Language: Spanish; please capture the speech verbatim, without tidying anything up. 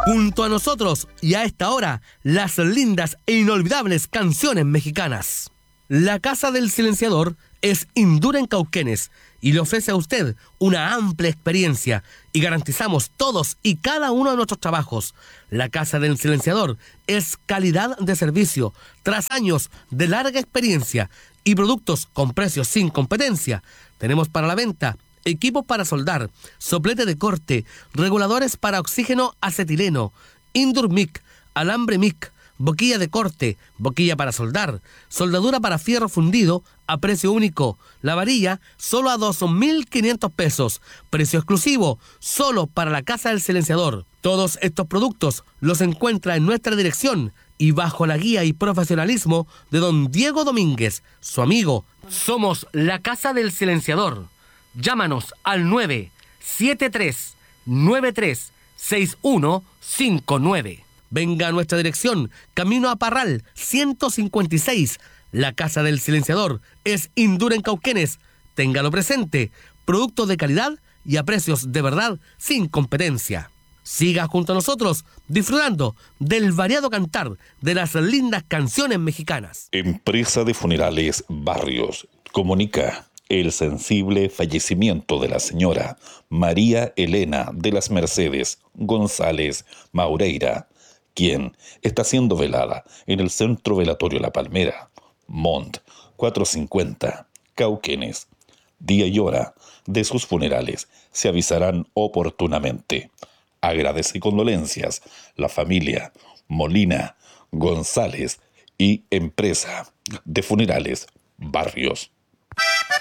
Junto a nosotros y a esta hora, las lindas e inolvidables canciones mexicanas. La Casa del Silenciador es Indura en Cauquenes y le ofrece a usted una amplia experiencia y garantizamos todos y cada uno de nuestros trabajos. La Casa del Silenciador es calidad de servicio tras años de larga experiencia y productos con precios sin competencia. Tenemos para la venta equipos para soldar, soplete de corte, reguladores para oxígeno acetileno, Indur M I C, alambre M I C, boquilla de corte, boquilla para soldar, soldadura para fierro fundido a precio único. La varilla solo a dos mil quinientos pesos. Precio exclusivo solo para la Casa del Silenciador. Todos estos productos los encuentra en nuestra dirección y bajo la guía y profesionalismo de don Diego Domínguez, su amigo. Somos la Casa del Silenciador. Llámanos al nueve siete tres nueve tres seis uno cinco nueve. Venga a nuestra dirección, Camino a Parral, ciento cincuenta y seis. La Casa del Silenciador es Indura en Cauquenes. Téngalo presente, productos de calidad y a precios de verdad sin competencia. Siga junto a nosotros disfrutando del variado cantar de las lindas canciones mexicanas. Empresa de Funerales Barrios comunica el sensible fallecimiento de la señora María Elena de las Mercedes González Maureira, quien está siendo velada en el Centro Velatorio La Palmera, Mont cuatrocientos cincuenta, Cauquenes. Día y hora de sus funerales se avisarán oportunamente. Agradece y condolencias la familia Molina González y Empresa de Funerales Barrios.